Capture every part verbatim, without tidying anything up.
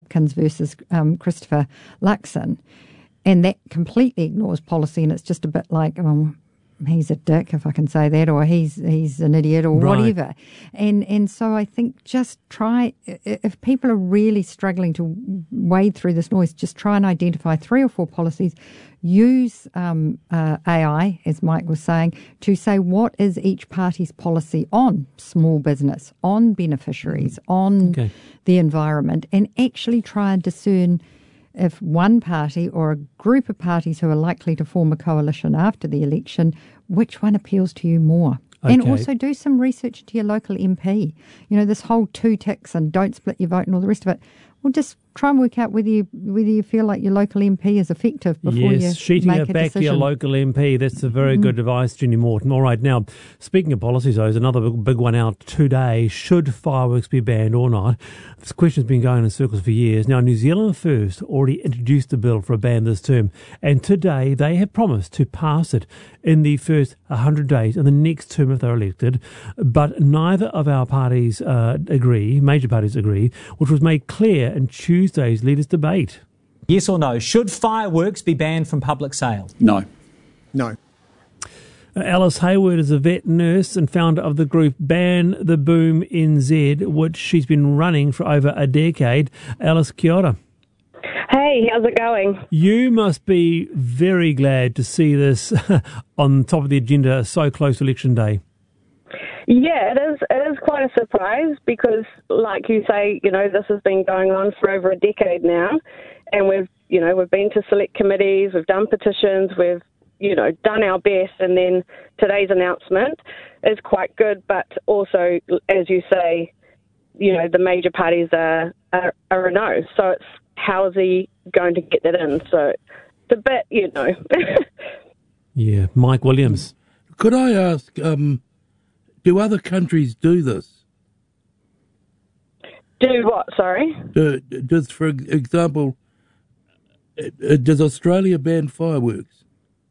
Hopkins versus um, Christopher Luxon, and that completely ignores policy, and it's just a bit like, oh, he's a dick, if I can say that, or he's he's an idiot, or right. whatever. And and so I think just try, if people are really struggling to wade through this noise, just try and identify three or four policies. Use um, uh, A I, as Mike was saying, to say what is each party's policy on small business, on beneficiaries, on okay. the environment, and actually try and discern if one party or a group of parties who are likely to form a coalition after the election, which one appeals to you more? Okay. And also do some research into your local M P. You know, this whole two ticks and don't split your vote and all the rest of it. Well, just try and work out whether you whether you feel like your local M P is effective before yes, you sheeting make it a back decision. to your local M P. That's a very mm. good advice, Ginny Morton. All right, now, speaking of policies, though, there's another big, big one out today. Should fireworks be banned or not? This question's been going in circles for years. Now, New Zealand First already introduced a bill for a ban this term, and today they have promised to pass it in the first one hundred days in the next term if they're elected, but neither of our parties uh, agree, major parties agree, which was made clear in Tuesday's leaders' debate. Yes or no? Should fireworks be banned from public sale? No. No. Uh, Alice Hayward is a vet nurse and founder of the group Ban the Boom N Z, which she's been running for over a decade. Alice, kia ora. Hey, how's it going? You must be very glad to see this on top of the agenda so close to election day. Yeah, it is. It is quite a surprise because, like you say, you know, this has been going on for over a decade now, and we've, you know, we've been to select committees, we've done petitions, we've, you know, done our best, and then today's announcement is quite good, but also, as you say, you know, the major parties are are, are a no. So it's how is he going to get that in? So it's a bit, you know. Yeah, Mike Williams. Could I ask, um, do other countries do this? Do what, sorry? Do, does, for example, uh, does Australia ban fireworks?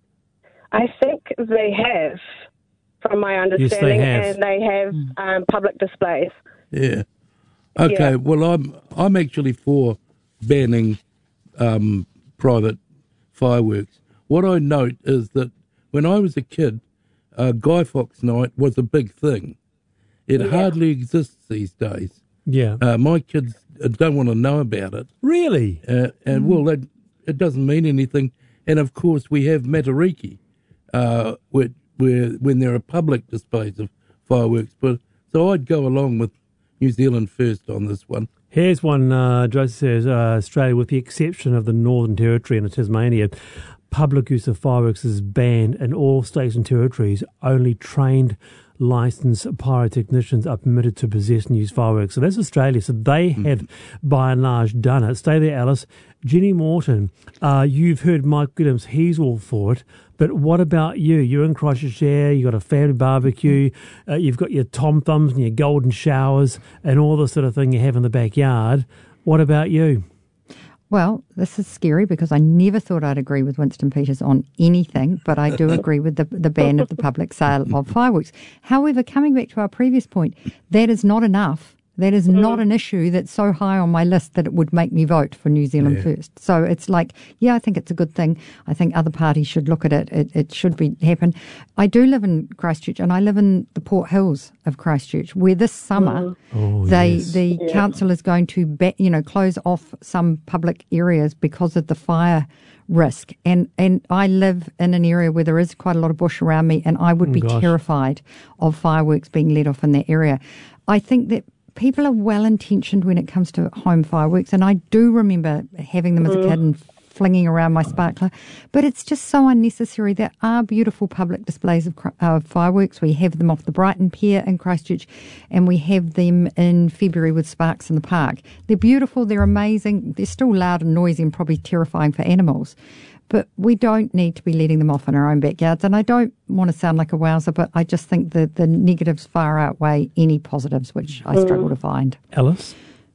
I think they have, from my understanding, yes, they have. and they have um, public displays. Yeah. Okay, Yeah. well, I'm I'm actually for banning um, private fireworks. What I note is that when I was a kid, uh, Guy Fawkes Night was a big thing. It Yeah. hardly exists these days. Yeah. Uh, my kids don't want to know about it. Really? Uh, and, well, that, it doesn't mean anything. And, of course, we have Matariki, uh, where, where when there are public displays of fireworks. But so I'd go along with New Zealand First on this one. Here's one, uh, Joseph says, uh, Australia, with the exception of the Northern Territory and Tasmania, public use of fireworks is banned in all states and territories. Only trained licensed pyrotechnicians are permitted to possess and use fireworks. So that's Australia. So they Mm-hmm. have, by and large, done it. Stay there, Alice. Ginny Morton, uh, you've heard Mike Williams. He's all for it. But what about you? You're in Christchurch there. You've got a family barbecue. Uh, you've got your Tom Thumbs and your golden showers and all the sort of thing you have in the backyard. What about you? Well, this is scary because I never thought I'd agree with Winston Peters on anything, but I do agree with the, the ban of the public sale of fireworks. However, coming back to our previous point, that is not enough. That is not an issue that's so high on my list that it would make me vote for New Zealand Yeah. First. So it's like, yeah, I think it's a good thing. I think other parties should look at it. It, it should be happen. I do live in Christchurch, and I live in the Port Hills of Christchurch, where this summer Oh, they yes. the Yeah. council is going to ba- you know close off some public areas because of the fire risk. And and I live in an area where there is quite a lot of bush around me, and I would Oh, be gosh. terrified of fireworks being let off in that area. I think that people are well-intentioned when it comes to home fireworks, and I do remember having them as a kid and flinging around my sparkler, but it's just so unnecessary. There are beautiful public displays of uh, fireworks. We have them off the Brighton Pier in Christchurch, and we have them in February with Sparks in the Park. They're beautiful, they're amazing, they're still loud and noisy and probably terrifying for animals. But we don't need to be letting them off in our own backyards. And I don't want to sound like a wowser, but I just think that the negatives far outweigh any positives, which I struggle to find. Alice?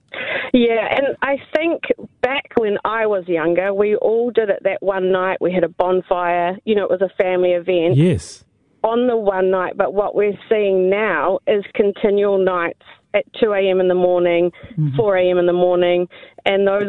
Yeah, and I think back when I was younger, we all did it that one night. We had a bonfire. You know, it was a family event Yes. on the one night. But what we're seeing now is continual nights at two a.m. in the morning, four a.m. in the morning, and those